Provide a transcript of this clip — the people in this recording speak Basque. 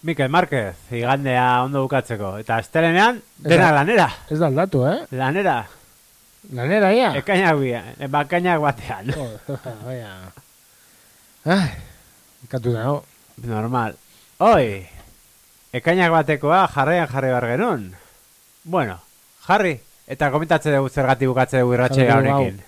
Mikel Márquez, igandea ondo bukatzeko. Eta astelenean, dena lanera. Ez da aldatu, Lanera. Lanera, ia? Bakainak batean. Ikatu dago. Normal. Hoi, ekainak batekoa jarri behar genuen. Bueno, jarri, eta komentatze dugu zergatik bukatze dugu irratxe honekin.